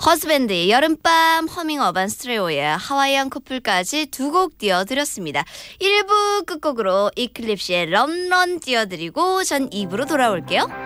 허즈밴드의 여름밤, 허밍 어반 스트레오의 하와이안 커플까지 두 곡 띄워드렸습니다. 1부 끝곡으로 이클립시의 런런 띄워드리고 전 2부로 돌아올게요.